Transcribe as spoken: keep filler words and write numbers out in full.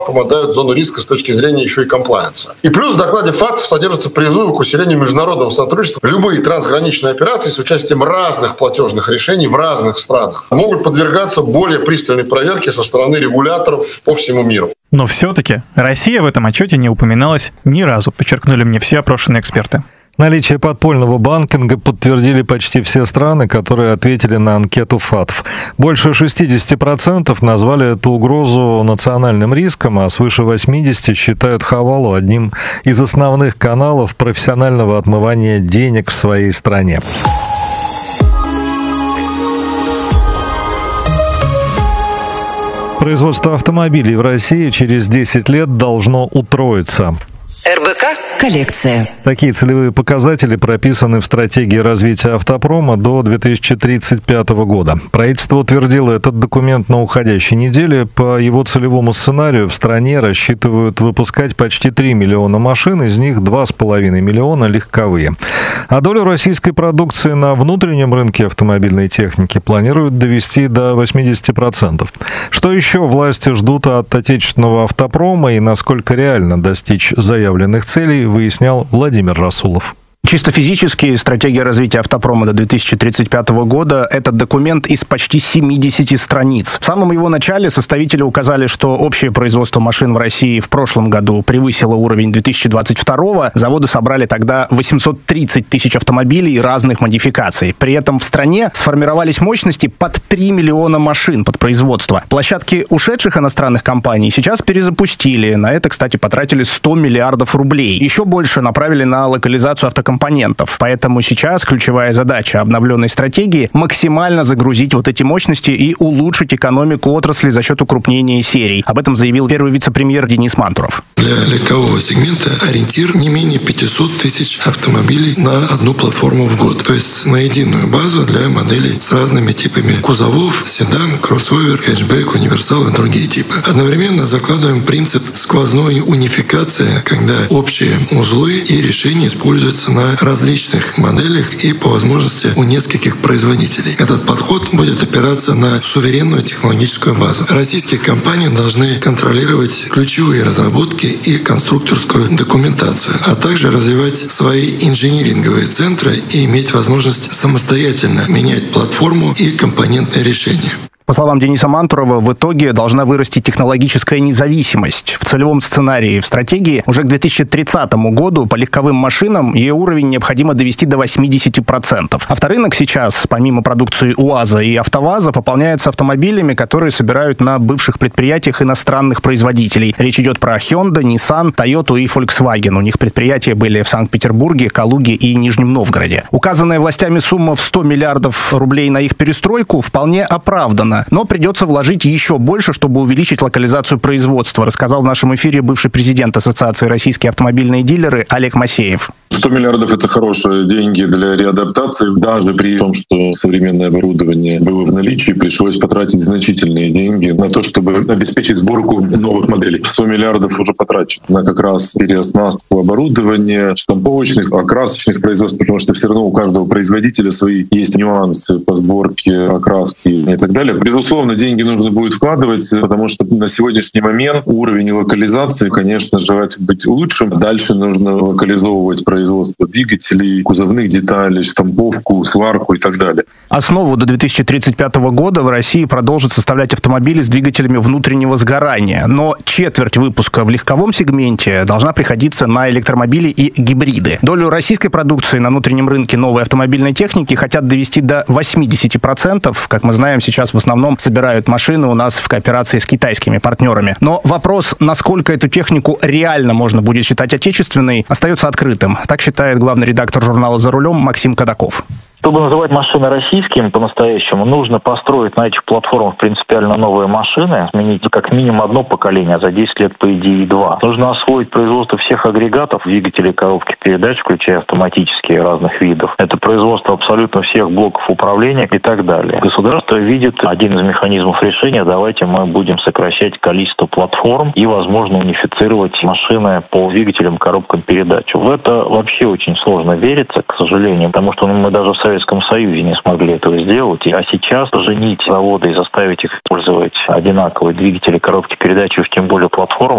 попадают в зону риска с точки зрения еще и комплаенса. И плюс в докладе фактов содержится призыв к усилению международного сотрудничества. Любые трансграничные операции с участием разных платежных решений в разных странах могут подвергаться более пристальной проверке со стороны регуляторов по всему миру. Но все-таки Россия в этом отчете не упоминалась ни разу, подчеркнули мне все опрошенные эксперты. Наличие подпольного банкинга подтвердили почти все страны, которые ответили на анкету ФАТФ. Больше шестьдесят процентов назвали эту угрозу национальным риском, а свыше восемьдесят процентов считают хавалу одним из основных каналов профессионального отмывания денег в своей стране. Производство автомобилей в России через десять лет должно утроиться. эр бэ ка «Коллекция». Такие целевые показатели прописаны в стратегии развития автопрома до две тысячи тридцать пятого года. Правительство утвердило этот документ на уходящей неделе. По его целевому сценарию в стране рассчитывают выпускать почти три миллиона машин, из них два с половиной миллиона легковые. А долю российской продукции на внутреннем рынке автомобильной техники планируют довести до восемьдесят процентов. Что еще власти ждут от отечественного автопрома и насколько реально достичь заявленных целей, выяснял Владимир Расулов. Чисто физически стратегия развития автопрома до две тысячи тридцать пятого года – это документ из почти семидесяти страниц. В самом его начале составители указали, что общее производство машин в России в прошлом году превысило уровень две тысячи двадцать второго. Заводы собрали тогда восемьсот тридцать тысяч автомобилей разных модификаций. При этом в стране сформировались мощности под три миллиона машин под производство. Площадки ушедших иностранных компаний сейчас перезапустили. На это, кстати, потратили сто миллиардов рублей. Еще больше направили на локализацию автокомпаний. Компонентов. Поэтому сейчас ключевая задача обновленной стратегии – максимально загрузить вот эти мощности и улучшить экономику отрасли за счет укрупнения серий. Об этом заявил первый вице-премьер Денис Мантуров. Для легкового сегмента ориентир не менее пятьсот тысяч автомобилей на одну платформу в год. То есть на единую базу для моделей с разными типами кузовов, седан, кроссовер, хэтчбэк, универсал и другие типы. Одновременно закладываем принцип сквозной унификации, когда общие узлы и решения используются на различных моделях и по возможности у нескольких производителей. Этот подход будет опираться на суверенную технологическую базу. Российские компании должны контролировать ключевые разработки и конструкторскую документацию, а также развивать свои инжиниринговые центры и иметь возможность самостоятельно менять платформу и компонентные решения. По словам Дениса Мантурова, в итоге должна вырасти технологическая независимость. В целевом сценарии в стратегии уже к две тысячи тридцатому году по легковым машинам ее уровень необходимо довести до восьмидесяти процентов. Авторынок сейчас, помимо продукции УАЗа и АвтоВАЗа, пополняется автомобилями, которые собирают на бывших предприятиях иностранных производителей. Речь идет про Hyundai, Nissan, Toyota и Volkswagen. У них предприятия были в Санкт-Петербурге, Калуге и Нижнем Новгороде. Указанная властями сумма в сто миллиардов рублей на их перестройку вполне оправдана. Но придется вложить еще больше, чтобы увеличить локализацию производства, рассказал в нашем эфире бывший президент Ассоциации «Российские автомобильные дилеры» Олег Масеев. сто миллиардов – это хорошие деньги для реадаптации. Даже при том, что современное оборудование было в наличии, пришлось потратить значительные деньги на то, чтобы обеспечить сборку новых моделей. сто миллиардов уже потрачено на как раз переоснастку оборудования, штамповочных, окрасочных производств, потому что все равно у каждого производителя свои есть нюансы по сборке, окраски и так далее. Безусловно, деньги нужно будет вкладывать, потому что на сегодняшний момент уровень локализации, конечно, желательно быть лучшим. Дальше нужно локализовывать производство двигателей, кузовных деталей, штамповку, сварку и так далее. Основу до две тысячи тридцать пятого года в России продолжат составлять автомобили с двигателями внутреннего сгорания. Но четверть выпуска в легковом сегменте должна приходиться на электромобили и гибриды. Долю российской продукции на внутреннем рынке новой автомобильной техники хотят довести до восьмидесяти процентов. Как мы знаем, сейчас в основном собирают машины у нас в кооперации с китайскими партнерами. Но вопрос, насколько эту технику реально можно будет считать отечественной, остается открытым. Так считает главный редактор журнала «За рулем» Максим Кадаков. Чтобы называть машины российскими по-настоящему, нужно построить на этих платформах принципиально новые машины, сменить как минимум одно поколение, а за десять лет, по идее, два. Нужно освоить производство всех агрегатов, двигателей, коробки передач, включая автоматические разных видов. Это производство абсолютно всех блоков управления и так далее. Государство видит один из механизмов решения: давайте мы будем сокращать количество платформ и, возможно, унифицировать машины по двигателям, коробкам передач. В это вообще очень сложно верится, к сожалению, потому что мы даже в Советском Союзе не смогли этого сделать. А сейчас женить заводы и заставить их использовать одинаковые двигатели, коробки передач, уж тем более платформы,